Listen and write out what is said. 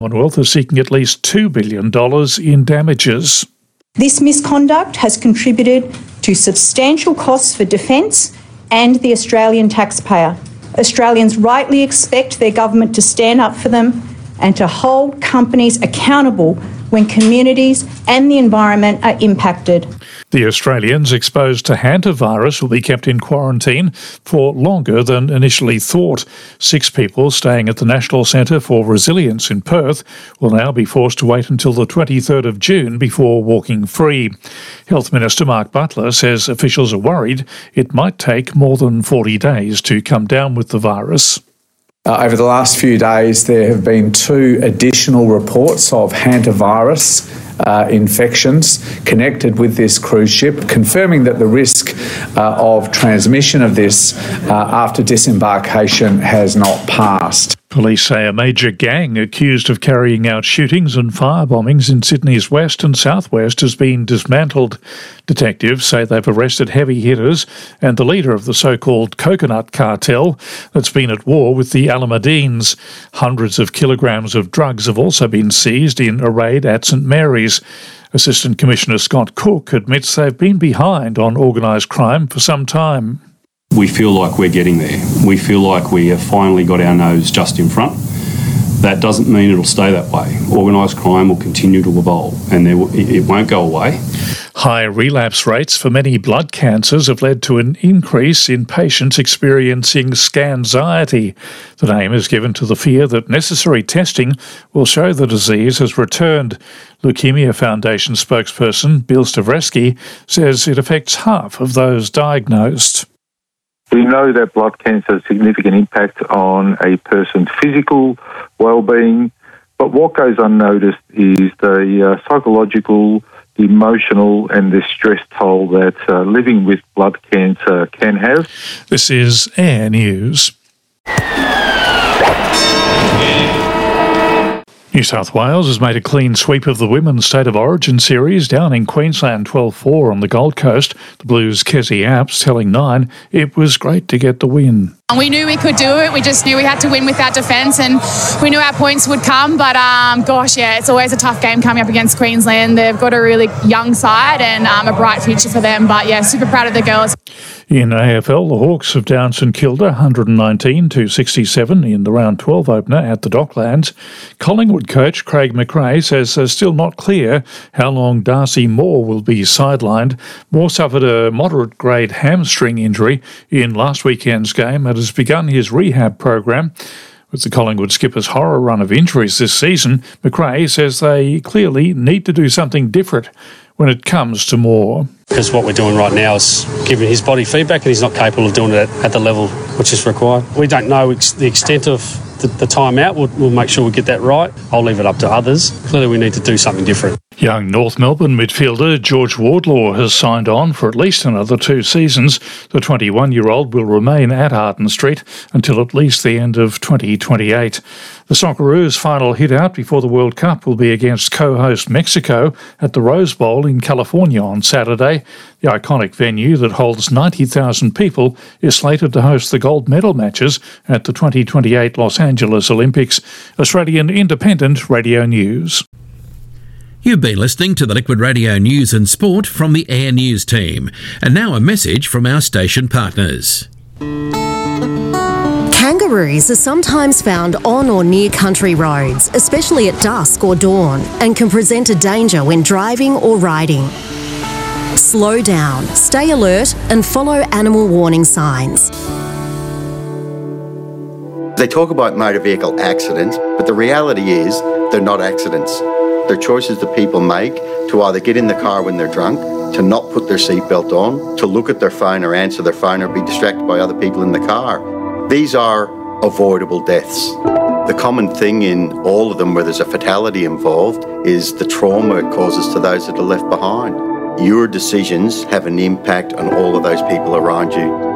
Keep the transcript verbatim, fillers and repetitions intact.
Commonwealth is seeking at least two billion dollars in damages. This misconduct has contributed to substantial costs for defence and the Australian taxpayer. Australians rightly expect their government to stand up for them and to hold companies accountable when communities and the environment are impacted. The Australians exposed to hantavirus will be kept in quarantine for longer than initially thought. Six people staying at the National Centre for Resilience in Perth will now be forced to wait until the twenty-third of June before walking free. Health Minister Mark Butler says officials are worried it might take more than forty days to come down with the virus. Uh, over the last few days, there have been two additional reports of hantavirus uh, infections connected with this cruise ship, confirming that the risk uh, of transmission of this uh, after disembarkation has not passed. Police say a major gang accused of carrying out shootings and fire bombings in Sydney's west and southwest has been dismantled. Detectives say they've arrested heavy hitters and the leader of the so-called Coconut Cartel that's been at war with the Alameddines. Hundreds of kilograms of drugs have also been seized in a raid at St Mary's. Assistant Commissioner Scott Cook admits they've been behind on organised crime for some time. We feel like we're getting there. We feel like we have finally got our nose just in front. That doesn't mean it'll stay that way. Organised crime will continue to evolve and there will, it won't go away. High relapse rates for many blood cancers have led to an increase in patients experiencing scanxiety. The name is given to the fear that necessary testing will show the disease has returned. Leukemia Foundation spokesperson Bill Stavresky says it affects half of those diagnosed. We know that blood cancer has a significant impact on a person's physical well-being, but what goes unnoticed is the uh, psychological, the emotional and the stress toll that uh, living with blood cancer can have. This is Air News. New South Wales has made a clean sweep of the Women's State of Origin series down in Queensland, twelve four on the Gold Coast. The Blues' Kezzy Apps telling Nine it was great to get the win. We knew we could do it. We just knew we had to win with our defence and we knew our points would come. But, um, gosh, yeah, it's always a tough game coming up against Queensland. They've got a really young side and um, a bright future for them. But, yeah, super proud of the girls. In A F L, the Hawks have downed St Kilda one hundred nineteen to sixty-seven in the round twelve opener at the Docklands. Collingwood coach Craig McRae says it's still not clear how long Darcy Moore will be sidelined. Moore suffered a moderate-grade hamstring injury in last weekend's game and has begun his rehab program. With the Collingwood skipper's horror run of injuries this season, McRae says they clearly need to do something different when it comes to Moore. Because what we're doing right now is giving his body feedback and he's not capable of doing it at the level which is required. We don't know ex- the extent of the, the time out. We'll, we'll make sure we get that right. I'll leave it up to others. Clearly we need to do something different. Young North Melbourne midfielder George Wardlaw has signed on for at least another two seasons. The twenty-one-year-old will remain at Arden Street until at least the end of twenty twenty-eight. The Socceroos' final hit-out before the World Cup will be against co-host Mexico at the Rose Bowl in California on Saturday. The iconic venue that holds ninety thousand people is slated to host the gold medal matches at the twenty twenty-eight Los Angeles Olympics. Australian Independent Radio News. You've been listening to the Liquid Radio News and Sport from the Air News team. And now a message from our station partners. Kangaroos are sometimes found on or near country roads, especially at dusk or dawn, and can present a danger when driving or riding. Slow down, stay alert, and follow animal warning signs. They talk about motor vehicle accidents, but the reality is they're not accidents. They're choices that people make to either get in the car when they're drunk, to not put their seatbelt on, to look at their phone or answer their phone or be distracted by other people in the car. These are avoidable deaths. The common thing in all of them where there's a fatality involved is the trauma it causes to those that are left behind. Your decisions have an impact on all of those people around you.